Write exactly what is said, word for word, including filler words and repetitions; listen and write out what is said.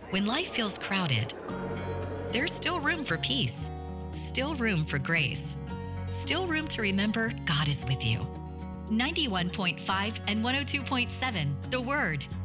When life feels crowded, there's still room for peace, still room for grace, still room to remember God is with you. ninety-one point five and one oh two point seven, The Word.